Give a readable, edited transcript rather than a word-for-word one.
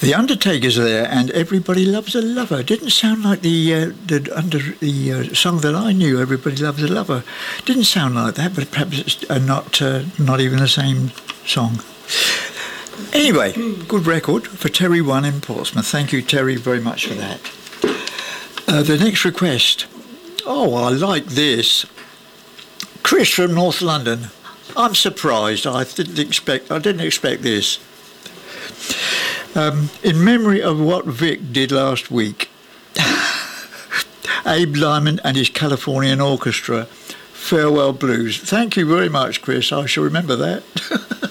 The Undertaker's there, and Everybody Loves a Lover. Didn't sound like the song that I knew. Everybody Loves a Lover. Didn't sound like that, but perhaps it's not even the same song. Anyway, good record for Terry One in Portsmouth. Thank you, Terry, very much for that. The next request. Oh, I like this. Chris from North London. I'm surprised. I didn't expect this. In memory of what Vic did last week, Abe Lyman and his Californian Orchestra, Farewell Blues. Thank you very much, Chris. I shall remember that.